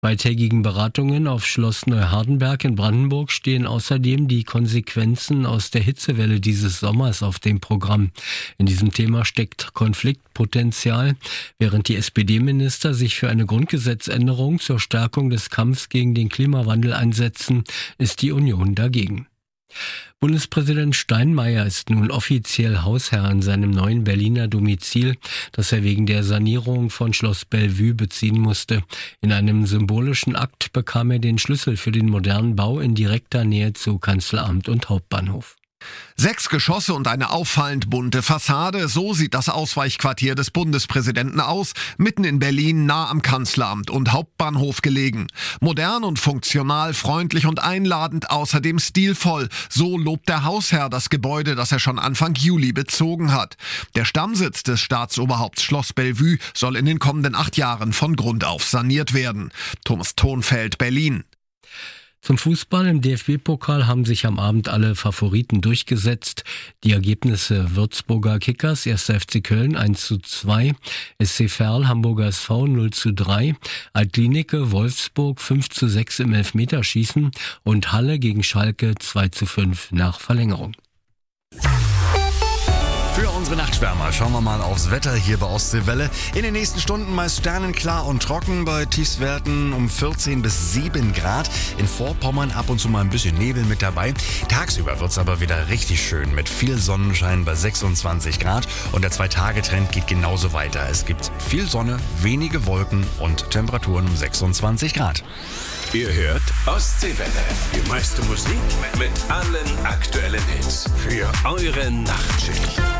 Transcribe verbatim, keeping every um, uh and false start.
Bei tägigen Beratungen auf Schloss Neuhardenberg in Brandenburg stehen außerdem die Konsequenzen aus der Hitzewelle dieses Sommers auf dem Programm. In diesem Thema steckt Konfliktpotenzial. Während die S P D-Minister sich für eine Grundgesetzänderung zur Stärkung des Kampfes gegen den Klimawandel einsetzen, ist die Union dagegen. Bundespräsident Steinmeier ist nun offiziell Hausherr in seinem neuen Berliner Domizil, das er wegen der Sanierung von Schloss Bellevue beziehen musste. In einem symbolischen Akt bekam er den Schlüssel für den modernen Bau in direkter Nähe zu Kanzleramt und Hauptbahnhof. Sechs Geschosse und eine auffallend bunte Fassade, so sieht das Ausweichquartier des Bundespräsidenten aus, mitten in Berlin, nah am Kanzleramt und Hauptbahnhof gelegen. Modern und funktional, freundlich und einladend, außerdem stilvoll. So lobt der Hausherr das Gebäude, das er schon Anfang Juli bezogen hat. Der Stammsitz des Staatsoberhaupts Schloss Bellevue soll in den kommenden acht Jahren von Grund auf saniert werden. Thomas Thonfeld, Berlin. Zum Fußball im D F B-Pokal haben sich am Abend alle Favoriten durchgesetzt. Die Ergebnisse: Würzburger Kickers, erster F C Köln eins zu zwei, S C Verl, Hamburger S V null zu drei, Altlinike, Wolfsburg fünf zu sechs im Elfmeterschießen und Halle gegen Schalke zwei zu fünf nach Verlängerung. Für unsere Nachtschwärmer schauen wir mal aufs Wetter hier bei Ostseewelle. In den nächsten Stunden meist sternenklar und trocken bei Tiefstwerten um vierzehn bis sieben Grad. In Vorpommern ab und zu mal ein bisschen Nebel mit dabei. Tagsüber wird es aber wieder richtig schön mit viel Sonnenschein bei sechsundzwanzig Grad. Und der Zwei-Tage-Trend geht genauso weiter. Es gibt viel Sonne, wenige Wolken und Temperaturen um sechsundzwanzig Grad. Ihr hört Ostseewelle. Die meiste Musik mit allen aktuellen Hits für eure Nachtschicht.